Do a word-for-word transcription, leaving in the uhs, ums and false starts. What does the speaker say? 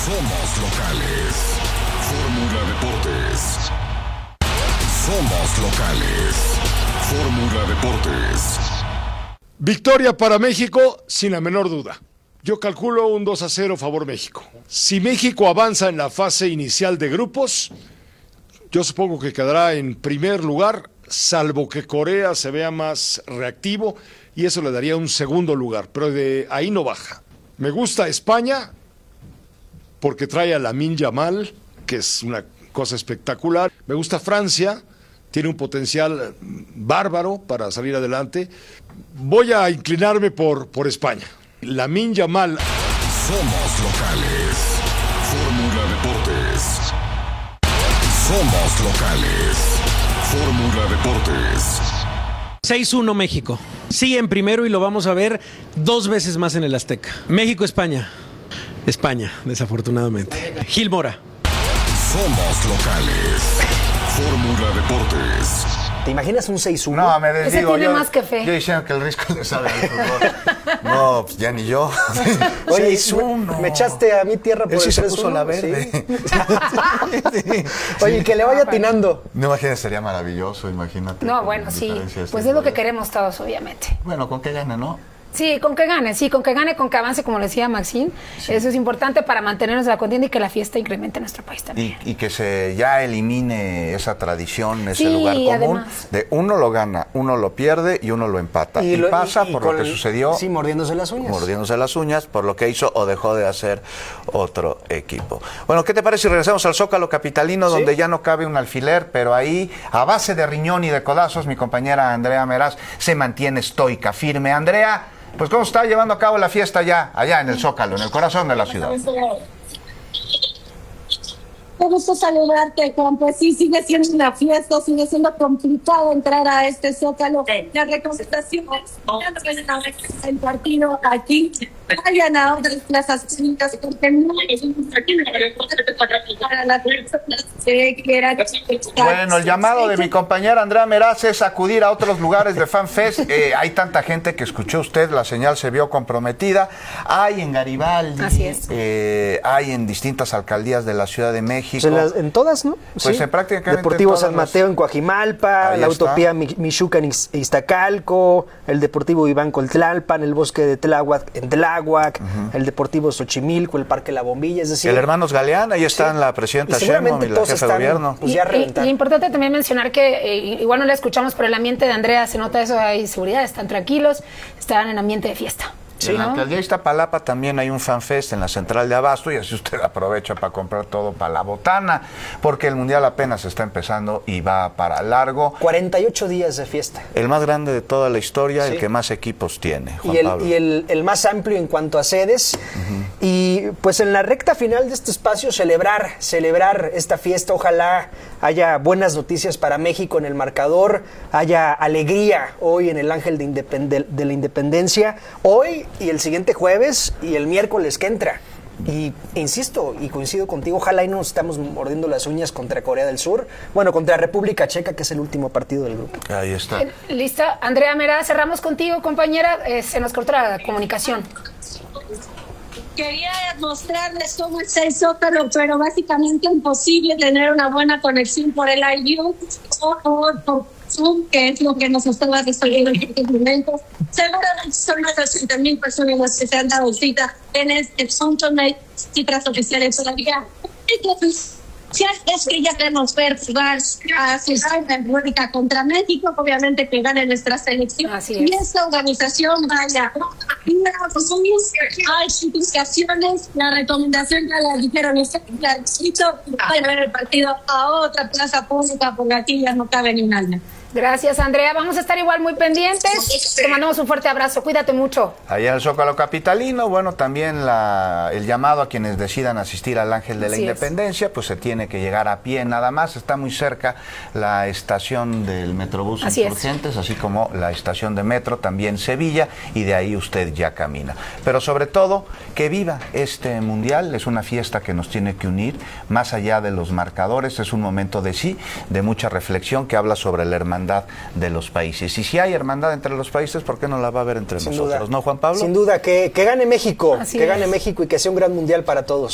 Somos locales. Fórmula Deportes. Somos locales. Fórmula Deportes. Victoria para México, sin la menor duda. Yo calculo un dos a cero favor México. Si México avanza en la fase inicial de grupos, yo supongo que quedará en primer lugar, salvo que Corea se vea más reactivo, y eso le daría un segundo lugar, pero de ahí no baja. Me gusta España, porque trae a Lamine Yamal, que es una cosa espectacular. Me gusta Francia, tiene un potencial bárbaro para salir adelante. Voy a inclinarme por, por España. Lamine Yamal. Somos locales. Fórmula Deportes. Somos locales. Fórmula Deportes. seis uno México. Sigue en primero y lo vamos a ver dos veces más en el Azteca. México-España. España, desafortunadamente. Gil Mora. Somos locales. Fórmula Deportes. ¿Te imaginas un seis uno? No, me desdigo. Ese tiene yo, más que fe. Yo diciendo que el Risco le sabe al fútbol. No, pues ya ni yo. Oye, seis uno. me echaste a mi tierra por Él sí el se tres uno. puso la verde. Sí. Sí. Oye, que le vaya atinando. No, imagínate, sería maravilloso, imagínate. No, con bueno, sí. diferencias Pues de es lo que goles. queremos todos, obviamente. Bueno, con qué gane, ¿no? Sí, con que gane, sí, con que gane, con que avance, como le decía Maxine. Sí. Eso es importante para mantenernos en la contienda y que la fiesta incremente en nuestro país también. Y, y que se ya elimine esa tradición, ese Sí, lugar común además. de uno lo gana, uno lo pierde y uno lo empata. Y, y lo, pasa y, y por con, lo que sucedió. Sí, mordiéndose las uñas. Mordiéndose las uñas por lo que hizo o dejó de hacer otro equipo. Bueno, ¿qué te parece si regresamos al Zócalo capitalino, ¿sí? Donde ya no cabe un alfiler, pero ahí, a base de riñón y de codazos, mi compañera Andrea Meraz se mantiene estoica, firme. Andrea, pues ¿cómo está llevando a cabo la fiesta ya, allá en el Zócalo, en el corazón de la ciudad? Qué gusto saludarte, Juan. Pues sí, sigue siendo una fiesta, sigue siendo complicado entrar a este Zócalo. La recomendación es ya no vayan a ver el partido aquí, vayan a otras plazas públicas, porque no es para las personas que quieran. Bueno, el llamado de mi compañera Andrea Meraz es acudir a otros lugares de FanFest. Eh, hay tanta gente que escuchó usted, la señal se vio comprometida. Hay en Garibaldi, así es. Eh, hay en distintas alcaldías de la Ciudad de México. Pues en, las, en todas, ¿no? Pues sí. en prácticamente Deportivo todas San las... Mateo en Coajimalpa, Ahí la está. Utopía Michuca en Iztacalco, el Deportivo Ibanco en Tlalpan, el Bosque de Tláhuac en Tláhuac, uh-huh. el Deportivo Xochimilco, el Parque La Bombilla, es decir... El Hermanos Galeán, ahí están sí. la presidenta Sheinbaum y la jefa están, de gobierno. Pues ya y, y, y importante también mencionar que, eh, igual no la escuchamos, pero el ambiente de Andrea se nota eso, hay seguridad, están tranquilos, están en ambiente de fiesta. Sí, en la alcaldía de Iztapalapa también hay un fanfest en la central de Abasto y así usted aprovecha para comprar todo para la botana, porque el mundial apenas está empezando y va para largo. cuarenta y ocho días de fiesta. El más grande de toda la historia, sí. el que más equipos tiene, Juan y el, Pablo. Y el, el más amplio en cuanto a sedes. Uh-huh. Y pues en la recta final de este espacio celebrar, celebrar esta fiesta, ojalá haya buenas noticias para México en el marcador, haya alegría hoy en el Ángel de, Independ- de la Independencia, hoy y el siguiente jueves y el miércoles que entra. Y insisto, y coincido contigo, ojalá y no nos estamos mordiendo las uñas contra Corea del Sur, bueno, contra República Checa, que es el último partido del grupo. Ahí está. Eh, Lista, Andrea Meraz, cerramos contigo, compañera, eh, se nos cortó la comunicación. Quería mostrarles cómo es el Zócalo, pero básicamente imposible tener una buena conexión por el iView o por Zoom, que es lo que nos estaba resolviendo en estos momentos. Seguramente son más de ochenta mil personas las que se han dado cita en este Zoom, no hay cifras oficiales todavía. Entonces, si es que ya queremos ver jugar a Ciudad República contra México, obviamente que gane nuestra selección. Así es. Y esta organización vaya. Hay implicaciones, la recomendación ya la dijeron, la dicho, vayan a ver el partido a otra plaza pública, porque aquí ya no cabe ni un alma. Gracias, Andrea. Vamos a estar igual muy pendientes. Te mandamos un fuerte abrazo. Cuídate mucho. Allá en el Zócalo capitalino, bueno, también la, el llamado a quienes decidan asistir al Ángel de la Así Independencia, es. pues se tiene que llegar a pie nada más. Está muy cerca la estación del Metrobús así Insurgentes, es. así como la estación de metro, también Sevilla, y de ahí usted ya camina. Pero sobre todo, que viva este Mundial. Es una fiesta que nos tiene que unir, más allá de los marcadores. Es un momento de sí, de mucha reflexión, que habla sobre la hermandad de los países. Y si hay hermandad entre los países, ¿por qué no la va a haber entre Sin nosotros? duda. ¿No, Juan Pablo? Sin duda, que, que gane México, Así que es. gane México y que sea un gran mundial para todos.